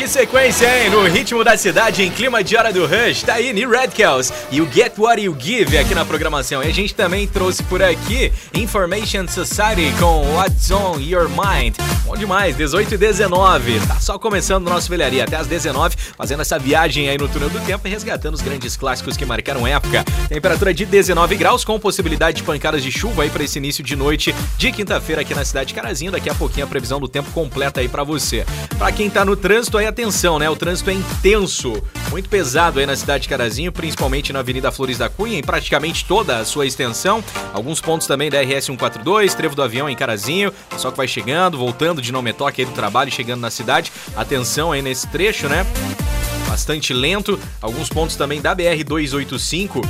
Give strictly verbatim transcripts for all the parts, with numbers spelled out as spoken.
sequência, hein? No ritmo da cidade, em clima de hora do Rush, tá aí New Radicals e o Get What You Give aqui na programação. E a gente também trouxe por aqui Information Society com What's On Your Mind. Bom demais, dezoito e dezenove. Tá só começando o nosso Velharia até as dezenove, fazendo essa viagem aí no túnel do tempo e resgatando os grandes clássicos que marcaram época. Temperatura de dezenove graus, com possibilidade de pancadas de chuva aí para esse início de noite de quinta-feira aqui na cidade de Carazinho. Daqui a pouquinho a previsão do tempo completa aí pra você. Pra quem tá no trânsito aí, atenção, né? O trânsito é intenso, muito pesado aí na cidade de Carazinho, principalmente na Avenida Flores da Cunha, em praticamente toda a sua extensão. Alguns pontos também da R S cento e quarenta e dois, Trevo do Avião em Carazinho. Pessoal que vai chegando, voltando de Não Me Toque aí do trabalho, chegando na cidade. Atenção aí nesse trecho, né? Bastante lento. Alguns pontos também da B R duzentos e oitenta e cinco.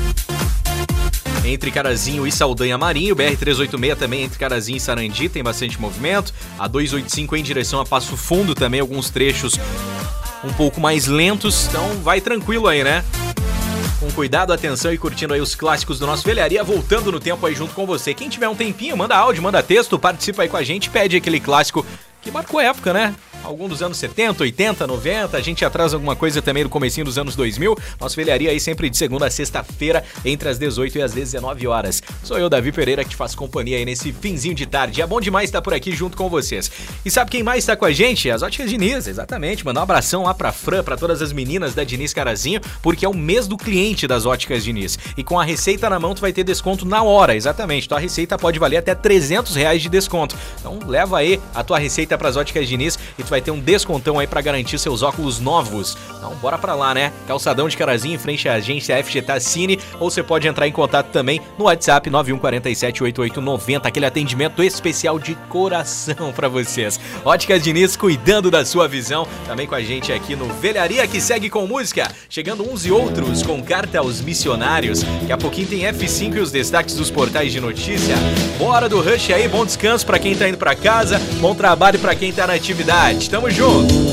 Entre Carazinho e Saldanha Marinho, B R trezentos e oitenta e seis também entre Carazinho e Sarandi, tem bastante movimento. A duzentos e oitenta e cinco em direção a Passo Fundo também, alguns trechos um pouco mais lentos, então vai tranquilo aí, né? Com cuidado, atenção e curtindo aí os clássicos do nosso Velharia, voltando no tempo aí junto com você. Quem tiver um tempinho, manda áudio, manda texto, participa aí com a gente, pede aquele clássico que marcou época, né? Algum dos anos setenta, oitenta, noventa, a gente atrasa alguma coisa também no comecinho dos anos dois mil. Nosso Velharia aí sempre de segunda a sexta-feira, entre as dezoito e as dezenove horas. Sou eu, Davi Pereira, que te faço companhia aí nesse finzinho de tarde. É bom demais estar por aqui junto com vocês. E sabe quem mais está com a gente? As Óticas Diniz, exatamente. Mandar um abração lá pra Fran, pra todas as meninas da Diniz Carazinho, porque é o mês do cliente das Óticas Diniz. E com a receita na mão, tu vai ter desconto na hora, exatamente. Tua receita pode valer até trezentos reais de desconto. Então leva aí a tua receita pras Óticas Diniz e tu vai ter um descontão aí pra garantir seus óculos novos. Então bora pra lá, né? Calçadão de Carazinho, em frente à agência F G Tassini, ou você pode entrar em contato também no WhatsApp nove um quatro sete, oito oito nove zero, aquele atendimento especial de coração pra vocês. Óticas Diniz, cuidando da sua visão, também com a gente aqui no Velharia, que segue com música, chegando uns e outros com carta aos missionários. Daqui a pouquinho tem F cinco e os destaques dos portais de notícia. Bora do Rush aí, bom descanso pra quem tá indo pra casa, bom trabalho pra quem tá na atividade. Tamo junto!